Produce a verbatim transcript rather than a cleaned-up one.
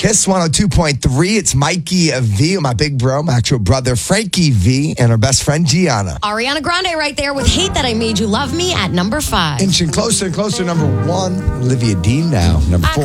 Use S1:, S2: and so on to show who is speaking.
S1: Kiss one oh two point three. It's Mikey V, my big bro, my actual brother Frankie V, and our best friend Gianna.
S2: Ariana Grande right there with Hate That I Made You Love Me at number five.
S1: Inching closer and closer, number one. Olivia Dean now, number four.